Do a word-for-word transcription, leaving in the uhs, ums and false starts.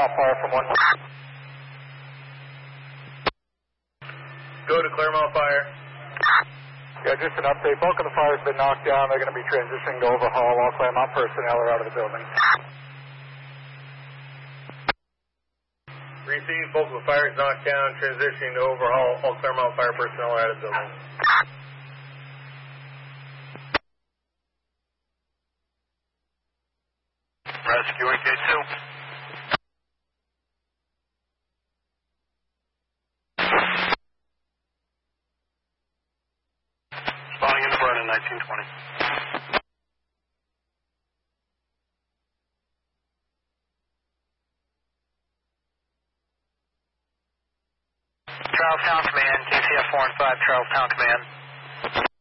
fire from one. Go to Claremont Fire. Yeah, just an update. Bulk of the fire's been knocked down. They're going to be transitioning to overhaul. All Claremont personnel are out of the building. Receive. Bulk of the fire is knocked down. Transitioning to overhaul. All Claremont Fire personnel are out of the building. Rescuing K two. Spawning into burn in nineteen twenty. Charlestown Command, T C F four and five, Charlestown Command.